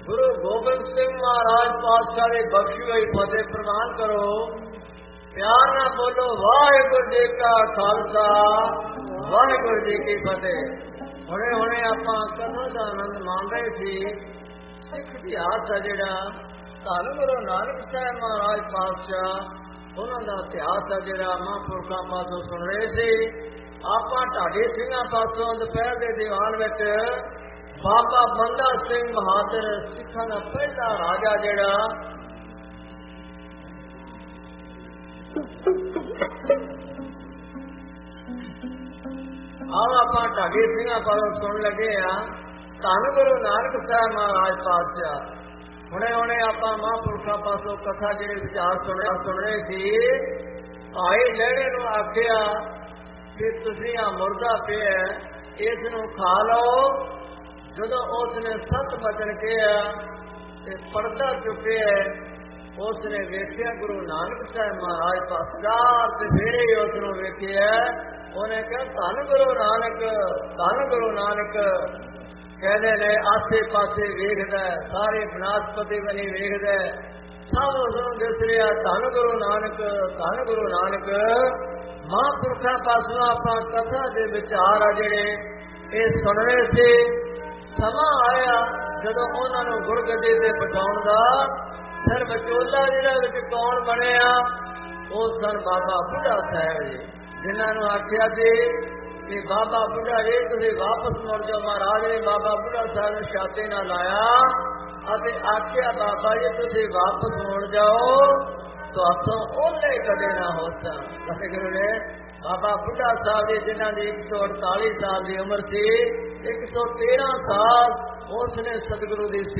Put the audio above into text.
गुरु गोबिंद सिंह महाराज पातशाह ने बख्शी हुई फतेह प्रदान करो। प्यार ना बोलो वाहिगुरु जी का खालसा वाहिगुरु जी की फतेह। हुणे हुणे आपां कथा दा आनंद मान रहे सी। सिख इतिहास है जिहड़ा धन गुरु नानक साहिब महाराज पातशाह उन्हां दा इतिहास है जिहड़ा महापुरखां पासों सुन रहे सी। आपां ढाडी ਸਿੰਘਾਂ पासों दुपहर के दीवान विच बाबा बंदा सिंह बहादुर सिखां दा पहला राजा जिहड़ा आओ आपां ढाडी ਸਿੰਘਾਂ पासों सुन लगे धन गुरु नानक साहिब महाराज पातशाह। हुणे हुणे आपां महापुरखां पासों कथा जिहड़े विचार सुन रहे सी। भाई लहणे नूं आखिया कि तुसीं आ मुर्दा पिया इस नूं खा लो। जदों उसने सत बचन कहा ते पर्दा चुकिया उसने वेख्या गुरु नानक साहिब महाराज पातशाह ते फिर ही उसनूं वेख्या। उन्हें कहा धन गुरु नानक कहते ने आसे पासे वेखदा सारे बनास्पति बनी वेखदा सब उसनूं दिस रिहा धन गुरु नानक। महापुरखां पासों आपां कथा दे विचार आ जिहड़े इह सुन रहे सी। समां आया जदों उन्हां नूं गुरगद्दी ते बिठाउण दा। फिर विचोला जिहड़ा विच कौन बणिया ਉਹ ਸਨ बाबा बुढ़ा साहिब जी जिन्हां नूं आखिया सी कि बाबा बुढ़ा जी तुसीं वापस मुड़ जाओ। महाराज ने बाबा बुढ़ा साहिब नूं छाती नाल लाया अते आखिया बाबा जी तुसीं वापस मुड़ जाओ तुहां ओले कदे ना हो सन। वाहिगुरू ने बाबा बुढ़ा साहब जी जिन्हां दी 148 साल की उम्र सी 113 साल उसने सतगुरु की